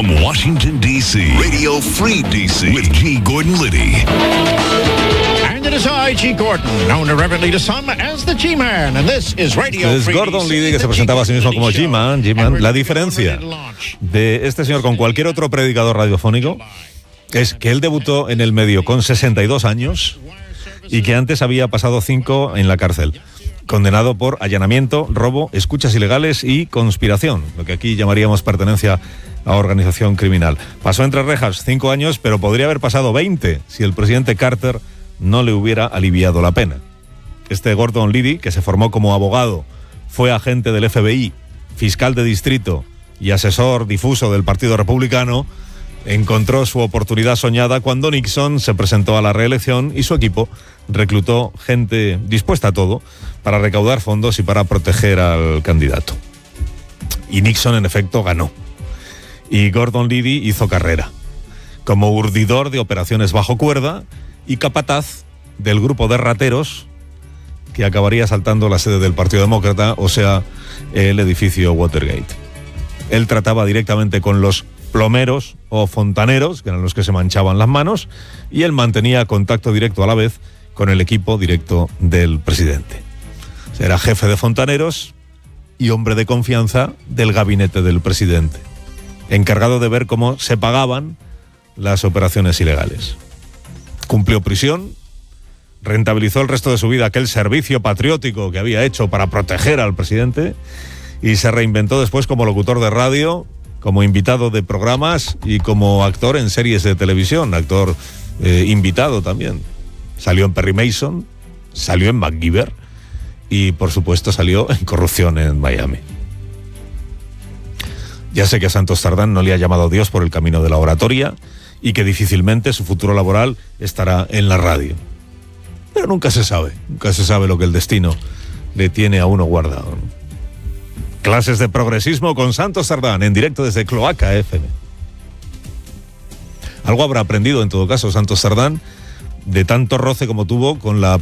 From Washington, D.C., Radio Free D.C. with G. Gordon Liddy. And it is I, G. Gordon, known irreverently to some as the G-Man, and this is Radio Es Free Gordon DC, Liddy, que se presentaba a sí mismo como G-Man. La diferencia de este señor con cualquier otro predicador radiofónico es que él debutó en el medio con 62 años y que antes había pasado 5 en la cárcel, condenado por allanamiento, robo, escuchas ilegales y conspiración, lo que aquí llamaríamos pertenencia a organización criminal. Pasó entre rejas 5 años, pero podría haber pasado 20 si el presidente Carter no le hubiera aliviado la pena. Este Gordon Liddy, que se formó como abogado, fue agente del FBI, fiscal de distrito y asesor difuso del Partido Republicano, encontró su oportunidad soñada cuando Nixon se presentó a la reelección y su equipo reclutó gente dispuesta a todo para recaudar fondos y para proteger al candidato. Y Nixon, en efecto, ganó. Y Gordon Liddy hizo carrera como urdidor de operaciones bajo cuerda y capataz del grupo de rateros que acabaría asaltando la sede del Partido Demócrata, o sea, el edificio Watergate. Él trataba directamente con los plomeros o fontaneros, que eran los que se manchaban las manos, y él mantenía contacto directo a la vez con el equipo directo del presidente. O sea, era jefe de fontaneros y hombre de confianza del gabinete del presidente, encargado de ver cómo se pagaban las operaciones ilegales. Cumplió prisión, rentabilizó el resto de su vida aquel servicio patriótico que había hecho para proteger al presidente y se reinventó después como locutor de radio, como invitado de programas y como actor en series de televisión, actor invitado también. Salió en Perry Mason, salió en MacGyver y por supuesto salió en Corrupción en Miami. Ya sé que a Santos Tardán no le ha llamado Dios por el camino de la oratoria y que difícilmente su futuro laboral estará en la radio. Pero nunca se sabe lo que el destino le tiene a uno guardado. Clases de progresismo con Santos Tardán, en directo desde Cloaca FM. Algo habrá aprendido en todo caso Santos Tardán de tanto roce como tuvo con la